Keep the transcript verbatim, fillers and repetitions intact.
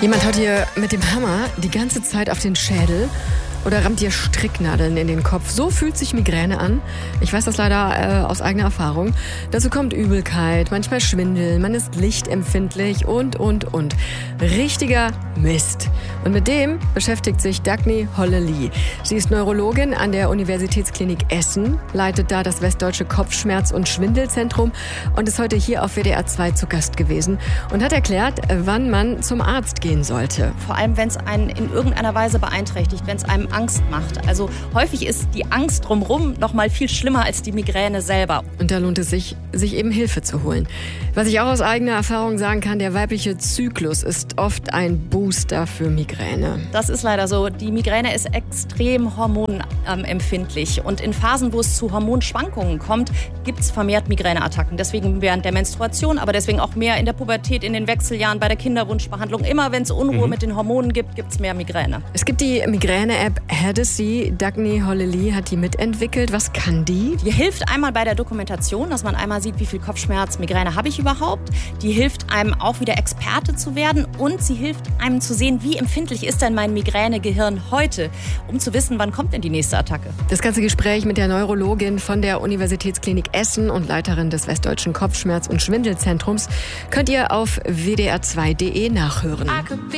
Jemand haut dir mit dem Hammer die ganze Zeit auf den Schädel oder rammt dir Stricknadeln in den Kopf. So fühlt sich Migräne an. Ich weiß das leider äh, aus eigener Erfahrung. Dazu kommt Übelkeit, manchmal Schwindel, man ist lichtempfindlich und, und, und. Richtiger Mist. Und mit dem beschäftigt sich Dagny Holle-Lee. Sie ist Neurologin an der Universitätsklinik Essen, leitet da das Westdeutsche Kopfschmerz- und Schwindelzentrum und ist heute hier auf W D R zwei zu Gast gewesen und hat erklärt, wann man zum Arzt gehen sollte. Vor allem, wenn es einen in irgendeiner Weise beeinträchtigt, wenn es einem Angst macht. Also häufig ist die Angst drumherum noch mal viel schlimmer als die Migräne selber. Und da lohnt es sich, sich eben Hilfe zu holen. Was ich auch aus eigener Erfahrung sagen kann, der weibliche Zyklus ist oft ein Booster für Migräne. Das ist leider so. Die Migräne ist extrem hormonempfindlich. Und in Phasen, wo es zu Hormonschwankungen kommt, gibt es vermehrt Migräneattacken. Deswegen während der Menstruation, aber deswegen auch mehr in der Pubertät, in den Wechseljahren, bei der Kinderwunschbehandlung. Immer wenn es Unruhe mhm. mit den Hormonen gibt, gibt es mehr Migräne. Es gibt die Migräne-App Hadassy. Dagny Holle-Lee hat die mitentwickelt. Was kann die? Die hilft einmal bei der Dokumentation, dass man einmal sieht, wie viel Kopfschmerz, Migräne habe ich überhaupt. Die hilft einem auch wieder Experte zu werden und sie hilft einem zu sehen, wie empfindlich ist denn mein Migränegehirn heute, um zu wissen, wann kommt denn die nächste Attacke. Das ganze Gespräch mit der Neurologin von der Universitätsklinik Essen und Leiterin des Westdeutschen Kopfschmerz- und Schwindelzentrums könnt ihr auf w d r zwei punkt d e nachhören.